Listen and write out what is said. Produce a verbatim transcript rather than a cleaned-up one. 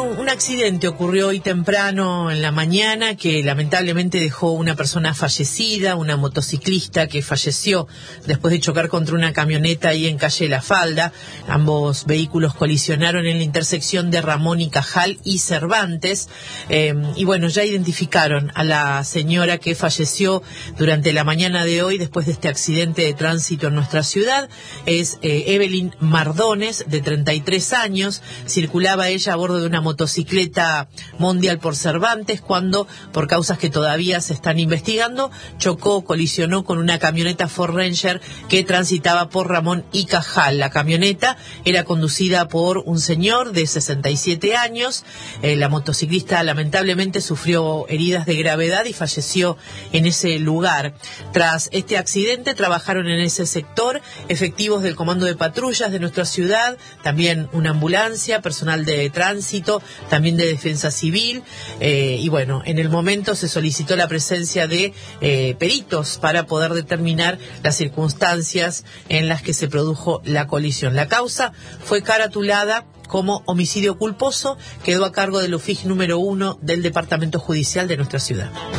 un accidente ocurrió hoy temprano en la mañana que lamentablemente dejó una persona fallecida, una motociclista que falleció después de chocar contra una camioneta ahí en calle La Falda. Ambos vehículos colisionaron en la intersección de Ramón y Cajal y Cervantes. Eh, y bueno, ya identificaron a la señora que falleció durante la mañana de hoy después de este accidente de tránsito en nuestra ciudad. Es eh, Evelyn Mardones, de treinta y tres años. Circulaba ella a bordo de una motocicleta Mondial por Cervantes cuando, por causas que todavía se están investigando, chocó, colisionó con una camioneta Ford Ranger que transitaba por Ramón y Cajal. La camioneta era conducida por un señor de sesenta y siete años. Eh, la motociclista lamentablemente sufrió heridas de gravedad y falleció en ese lugar. Tras este accidente trabajaron en ese sector efectivos del Comando de Patrullas de nuestra ciudad, también una ambulancia, personal de tránsito, también de defensa civil, eh, y bueno, en el momento se solicitó la presencia de eh, peritos para poder determinar las circunstancias en las que se produjo la colisión. La causa fue caratulada como homicidio culposo, quedó a cargo del O F I J número uno del Departamento Judicial de nuestra ciudad.